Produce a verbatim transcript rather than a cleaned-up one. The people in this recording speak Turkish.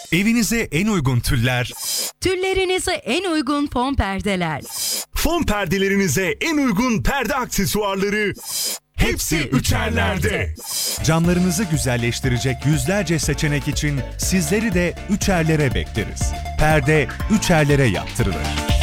Evinize en uygun tüller, Tüllerinize en uygun fon perdeler. fon perdelerinize en uygun perde aksesuarları, hepsi üçerlerde. Camlarınızı güzelleştirecek yüzlerce seçenek için sizleri de üçerlere bekleriz. Perde üçerlere yaptırılır.